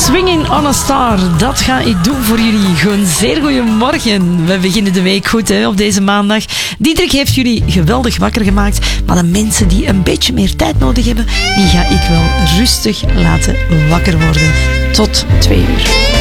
Swinging on a Star, dat ga ik doen voor jullie. Gewoon zeer goeiemorgen. We beginnen de week goed hè, op deze maandag. Diederik heeft jullie geweldig wakker gemaakt. Maar de mensen die een beetje meer tijd nodig hebben, die ga ik wel rustig laten wakker worden. Tot 2 uur.